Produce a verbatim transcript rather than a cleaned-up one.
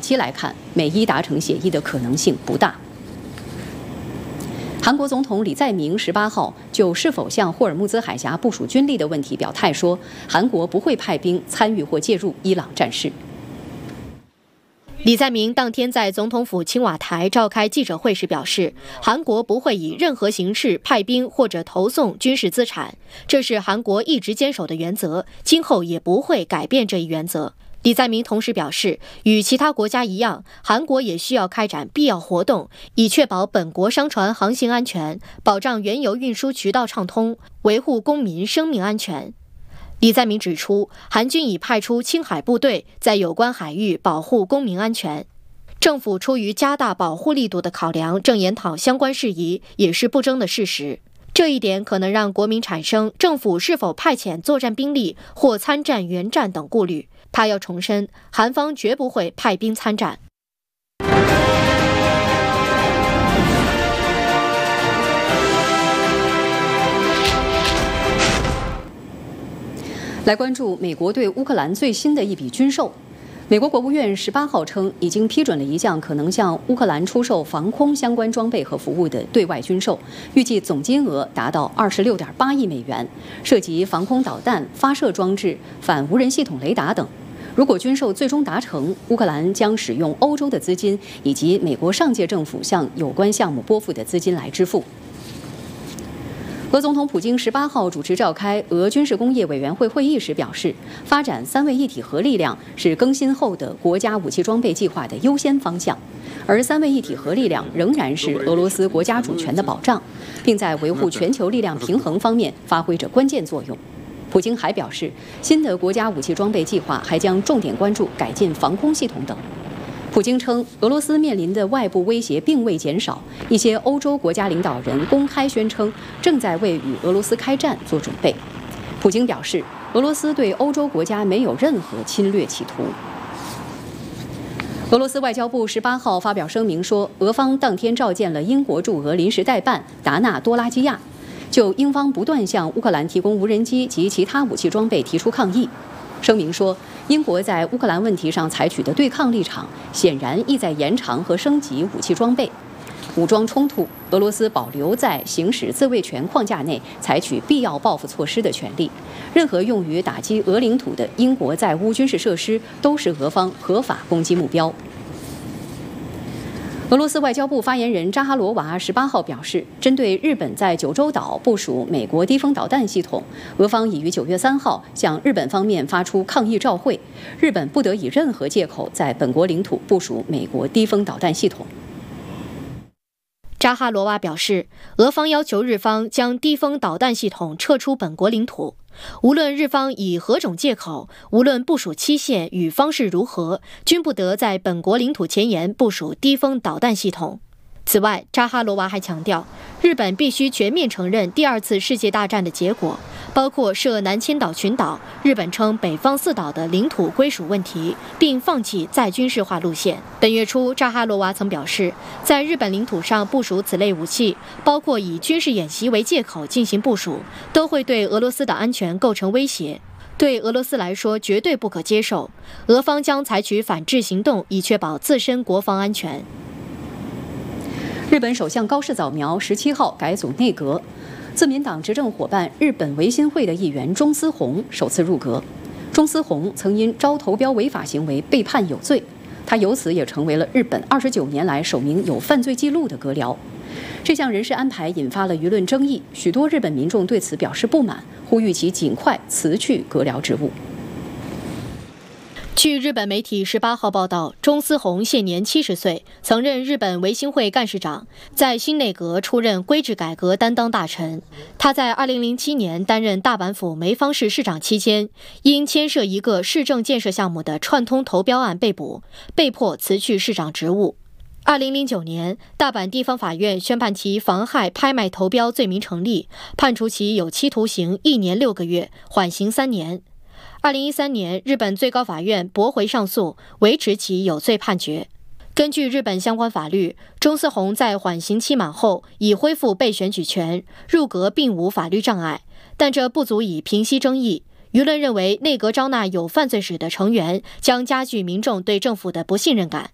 期来看，美伊达成协议的可能性不大。韩国总统李在明十八号就是否向霍尔木兹海峡部署军力的问题表态说，韩国不会派兵参与或介入伊朗战事。 李在明当天在总统府青瓦台召开记者会时表示，韩国不会以任何形式派兵或者投送军事资产，这是韩国一直坚守的原则，今后也不会改变这一原则。李在明同时表示，与其他国家一样，韩国也需要开展必要活动，以确保本国商船航行安全，保障原油运输渠道畅通，维护公民生命安全。李在明指出，韩军已派出青海部队在有关海域保护公民安全。政府出于加大保护力度的考量，正研讨相关事宜，也是不争的事实。这一点可能让国民产生政府是否派遣作战兵力或参战援战等顾虑。他要重申，韩方绝不会派兵参战。 来关注美国对乌克兰最新的一笔军售。美国国务院十八号称，已经批准了一项可能向乌克兰出售防空相关装备和服务的对外军售，预计总金额达到二十六点八亿美元，涉及防空导弹、发射装置、反无人系统雷达等。如果军售最终达成，乌克兰将使用欧洲的资金以及美国上届政府向有关项目拨付的资金来支付。俄总统普京十八号主持召开俄军事工业委员会会议时表示，发展三位一体核力量是更新后的国家武器装备计划的优先方向，而三位一体核力量仍然是俄罗斯国家主权的保障，并在维护全球力量平衡方面发挥着关键作用。普京还表示，新的国家武器装备计划还将重点关注改进防空系统等。普京称，俄罗斯面临的外部威胁并未减少，一些欧洲国家领导人公开宣称正在为与俄罗斯开战做准备。普京表示，俄罗斯对欧洲国家没有任何侵略企图。俄罗斯外交部十八号发表声明说，俄方当天召见了英国驻俄临时代办达纳多拉基亚，就英方不断向乌克兰提供无人机及其他武器装备提出抗议。声明说，英国在乌克兰问题上采取的对抗立场，显然意在延长和升级武器装备。武装冲突，俄罗斯保留在行使自卫权框架内采取必要报复措施的权利。任何用于打击俄领土的英国在乌军事设施都是俄方合法攻击目标。俄罗斯外交部发言人扎哈罗娃十八号表示，针对日本在九州岛部署美国低风导弹系统，俄方已于九月三号向日本方面发出抗议照会，日本不得以任何借口在本国领土部署美国低风导弹系统。 扎哈罗娃表示，俄方要求日方将低风导弹系统撤出本国领土，无论日方以何种借口，无论部署期限与方式如何，均不得在本国领土前沿部署低风导弹系统。此外，扎哈罗娃还强调，日本必须全面承认第二次世界大战的结果，包括涉南千岛群岛，日本称北方四岛的领土归属问题，并放弃再军事化路线。本月初，扎哈罗娃曾表示，在日本领土上部署此类武器，包括以军事演习为借口进行部署，都会对俄罗斯的安全构成威胁，对俄罗斯来说绝对不可接受。俄方将采取反制行动，以确保自身国防安全。 日本首相高市早苗十七号改组内阁，自民党执政伙伴日本维新会的议员中司宏首次入阁。中司宏曾因招投标违法行为被判有罪，他由此也成为了日本二十九年来首名有犯罪记录的阁僚。这项人事安排引发了舆论争议，许多日本民众对此表示不满，呼吁其尽快辞去阁僚职务。 据日本媒体十八号报道，中司宏现年七十岁，曾任日本维新会干事长，在新内阁出任规制改革担当大臣。他在二零零七年担任大阪府梅方市市长期间，因牵涉一个市政建设项目的串通投标案被捕，被迫辞去市长职务。二零零九年，大阪地方法院宣判其妨害拍卖投标罪名成立，判处其有期徒刑一年六个月，缓刑三年。二零一三年，日本最高法院驳回上诉，维持其有罪判决。根据日本相关法律，中司宏在缓刑期满后已恢复被选举权，入阁并无法律障碍，但这不足以平息争议。舆论认为，内阁招纳有犯罪史的成员，将加剧民众对政府的不信任感。